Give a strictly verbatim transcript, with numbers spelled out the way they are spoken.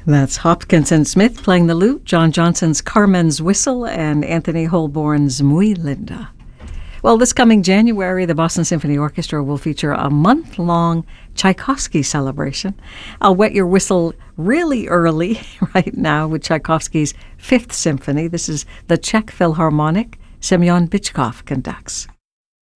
That's Hopkinson Smith playing the lute, John Johnson's Carmen's Whistle, and Anthony Holborn's Muy Linda. Well, this coming January, the Boston Symphony Orchestra will feature a month-long Tchaikovsky celebration. I'll wet your whistle really early right now with Tchaikovsky's Fifth Symphony. This is the Czech Philharmonic. Semyon Bychkov conducts.